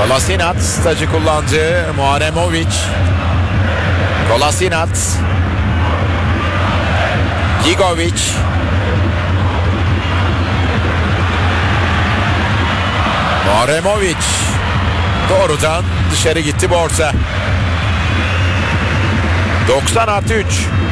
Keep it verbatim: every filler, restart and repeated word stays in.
Kolasinac tacı kullandı. Muharemovic. Kolasinac. Gigovic. Muharemovic. Doğrudan dışarı gitti bu orta. doksan artı üç.